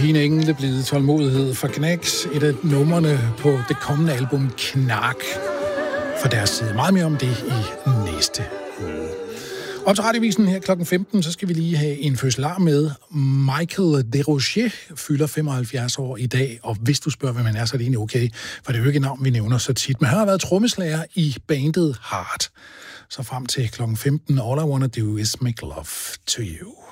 pine engle blevet tålmodighed for Knacks, et af numrene på det kommende album Knark. For deres side. Meget mere om det i næste uge. Op til radiovisen her kl. 15, så skal vi lige have en fødselar med. Michael Desrochers fylder 75 år i dag, og hvis du spørger, hvem han er, så er det egentlig okay, for det er jo ikke et navn, vi nævner så tit. Men han har været trommeslager i bandet Heart. Så frem til kl. 15, All I Wanna Do Is Make Love To You.